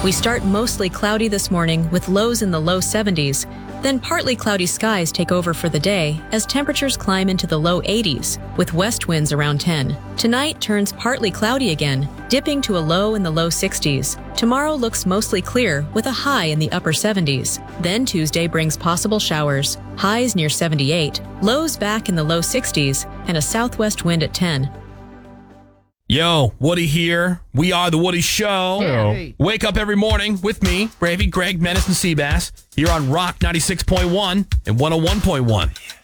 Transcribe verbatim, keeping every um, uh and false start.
We start mostly cloudy this morning with lows in the low seventies. Then partly cloudy skies take over for the day as temperatures climb into the low eighties with west winds around ten. Tonight turns partly cloudy again, dipping to a low in the low sixties. Tomorrow looks mostly clear with a high in the upper seventies. Then Tuesday brings possible showers, highs near seventy-eight, lows back in the low sixties, and a southwest wind at ten. Yo, Woody here. We are The Woody Show. Hey. Wake up every morning with me, Bravey, Greg, Menace, and Seabass, here on Rock ninety-six point one and one oh one point one.